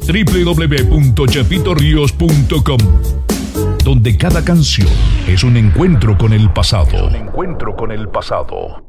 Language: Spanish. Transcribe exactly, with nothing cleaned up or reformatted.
doble u doble u doble u punto chepito ríos punto com, donde cada canción es un encuentro con el pasado. Es un encuentro con el pasado.